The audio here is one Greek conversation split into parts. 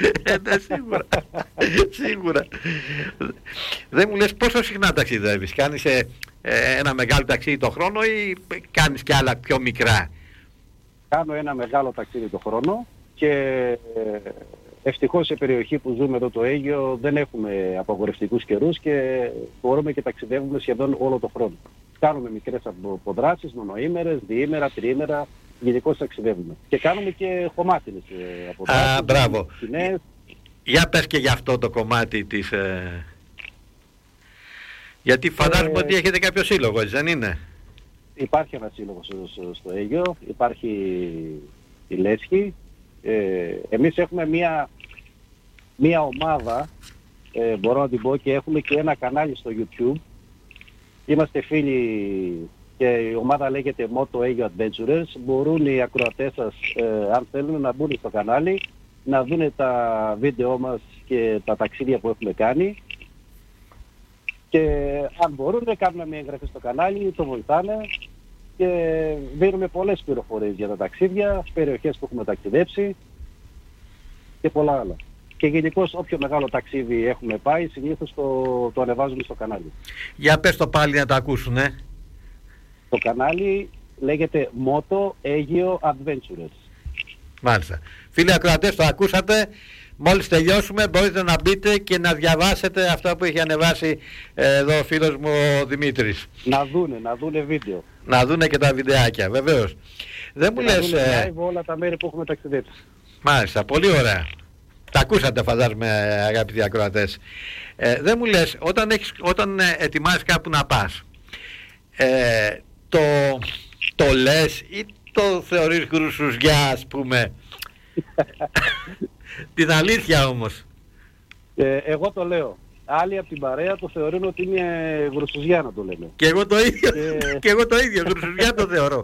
Ναι, σίγουρα. Σίγουρα. Δεν μου λες πόσο συχνά ταξιδεύεις? Κάνεις ένα μεγάλο ταξίδι το χρόνο ή κάνεις και άλλα πιο μικρά? Κάνω ένα μεγάλο ταξίδι το χρόνο και ευτυχώς σε περιοχή που ζούμε εδώ το Αίγυο δεν έχουμε απαγορευτικούς καιρούς και μπορούμε και ταξιδεύουμε σχεδόν όλο το χρόνο. Κάνουμε μικρές αποδράσεις, μονοήμερες, διήμερα, τριήμερα, γενικώς ταξιδεύουμε. Και κάνουμε και χωμάτινες αποδράσεις. Α, μπράβο. Σκηνές. Για πες και για αυτό το κομμάτι της... Γιατί φαντάζομαι ότι έχετε κάποιο σύλλογο, έτσι δεν είναι? Υπάρχει ένα σύλλογο στο Αίγυο, υπάρχει η Λέσχη. Εμείς έχουμε μία ομάδα, μπορώ να την πω, και έχουμε και ένα κανάλι στο YouTube. Είμαστε φίλοι και η ομάδα λέγεται Moto Aegyo Adventures. Μπορούν οι ακροατές σας, αν θέλουν, να μπουν στο κανάλι, να δουν τα βίντεό μας και τα ταξίδια που έχουμε κάνει. Και αν μπορούν, κάνουμε μια εγγραφή στο κανάλι, το βοηθάνε και δίνουμε πολλές πληροφορίες για τα ταξίδια, περιοχές που έχουμε ταξιδέψει και πολλά άλλα. Και γενικώς όποιο μεγάλο ταξίδι έχουμε πάει, συνήθως το ανεβάζουμε στο κανάλι. Για πες το πάλι να το ακούσουνε. Το κανάλι λέγεται Moto Aegyo Adventures. Μάλιστα. Φίλοι ακροατές, το ακούσατε. Μόλις τελειώσουμε μπορείτε να μπείτε και να διαβάσετε αυτά που έχει ανεβάσει εδώ ο φίλος μου ο Δημήτρης. Να δούνε βίντεο. Να δούνε και τα βιντεάκια, βεβαίως. Δεν μου λες... live όλα τα μέρη που έχουμε ταξιδέψει. Μάλιστα, πολύ ωραία. Τα ακούσατε φαντάζομαι αγαπητοί ακροατές. Δεν μου λες, όταν ετοιμάζεις κάπου να πας, το λες ή το θεωρείς γρουσουζιά, ας πούμε? Την αλήθεια όμως. Εγώ το λέω. Άλλοι από την παρέα το θεωρούν ότι είναι γρουσουζιά, να το λέμε. Και εγώ το ίδιο, και εγώ το ίδιο, γρουσουζιά το θεωρώ.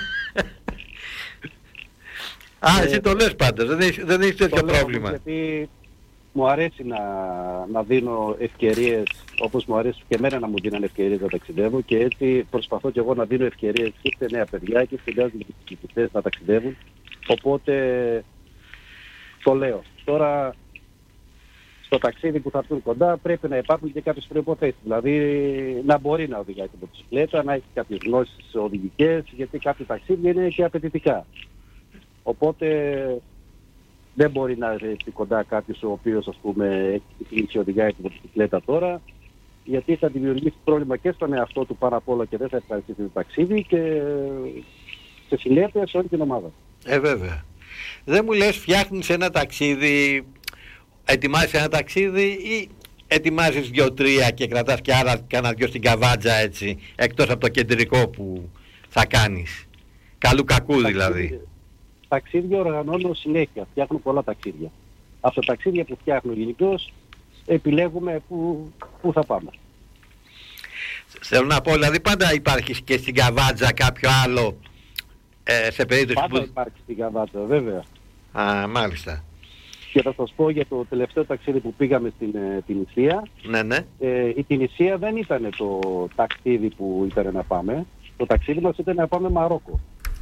Εσύ το λες πάντως, δεν έχεις τέτοιο πρόβλημα. Γιατί μου αρέσει να δίνω ευκαιρίες, όπως μου αρέσει και εμένα να μου δίνουν ευκαιρίες να ταξιδεύω, και έτσι προσπαθώ και εγώ να δίνω ευκαιρίες και σε νέα παιδιά και σε νέους διεκδικητές να ταξιδεύουν. Οπότε το λέω. Τώρα στο ταξίδι που θα έρθουν κοντά πρέπει να υπάρχουν και κάποιες προϋποθέσεις. Δηλαδή να μπορεί να οδηγάει την μοτοσυκλέτα, να έχει κάποιες γνώσεις οδηγικές, γιατί κάποια ταξίδια είναι και απαιτητικά. Οπότε δεν μπορεί να έρθει κοντά κάποιος ο οποίος, ας πούμε, έχει ξεκινήσει οδηγάει την μοτοσυκλέτα τώρα, γιατί θα δημιουργήσει πρόβλημα και στον εαυτό του πάρα πολλά και δεν θα ευχαριστήσει το ταξίδι και σε συνέπεια σε όλη την ομάδα. Βέβαια. Δεν μου λες, φτιάχνεις ένα ταξίδι, ετοιμάζεις ένα ταξίδι ή ετοιμάζεις 2-3 και κρατάς και άλλα κάνα 2 στην καβάτζα, έτσι, εκτός από το κεντρικό που θα κάνεις? Καλού κακού δηλαδή. Ταξίδια οργανώνω συνέχεια, φτιάχνω πολλά ταξίδια. Από τα ταξίδια που φτιάχνω γενικώς επιλέγουμε πού θα πάμε. Θέλω να πω, δηλαδή πάντα υπάρχει και στην καβάτζα κάποιο άλλο σε περίπτωση πάντα που... υπάρχει στην καβάτζα, βέβαια. Α, μάλιστα. Και θα σας πω για το τελευταίο ταξίδι που πήγαμε στην Τινησία. Ναι, ναι. Η Τινησία δεν ήταν το ταξίδι που ήταν να πάμε. Το ταξίδι μας ήταν να πάμε Μαρόκο.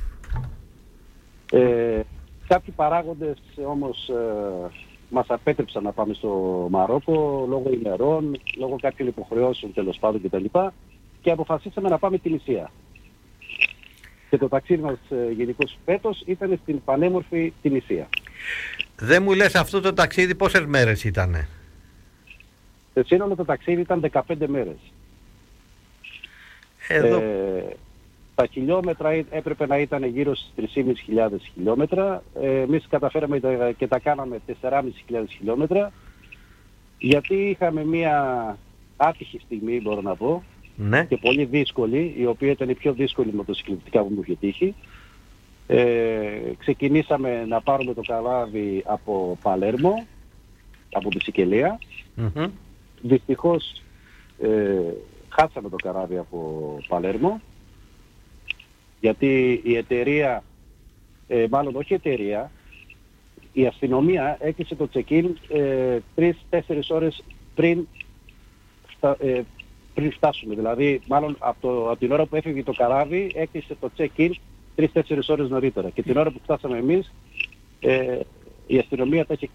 Κάποιοι παράγοντες όμως μας απέτρεψαν να πάμε στο Μαρόκο λόγω ημερών, λόγω κάποιων υποχρεώσεων τέλος πάντων κτλ. Και αποφασίσαμε να πάμε στην Τινησία. Και το ταξίδι μας γενικώς φέτος ήταν στην πανέμορφη Τινησία. Δεν μου λες, αυτό το ταξίδι πόσες μέρες ήτανε? Σε σύνολο το ταξίδι ήταν 15 μέρες. Εδώ... Τα χιλιόμετρα έπρεπε να ήταν γύρω στις 3.500 χιλιόμετρα. Εμείς καταφέραμε και τα κάναμε 4.500 χιλιόμετρα, γιατί είχαμε μια άτυχη στιγμή, μπορώ να πω, ναι, και πολύ δύσκολη, η οποία ήταν η πιο δύσκολη μοτοσυκλετικά που μου είχε τύχει. Ξεκινήσαμε να πάρουμε το καράβι από Παλέρμο, από τη Σικελία. Mm-hmm. Δυστυχώς χάσαμε το καράβι από Παλέρμο, γιατί η εταιρεία, μάλλον όχι η εταιρεία, η αστυνομία έκλεισε το check-in 3-4 ώρες πριν φτάσουμε. Δηλαδή, μάλλον από την ώρα που έφυγε το καράβι έκλεισε το check-in 3-4 ώρες νωρίτερα. Και την ώρα που φτάσαμε εμείς, η αστυνομία τα είχε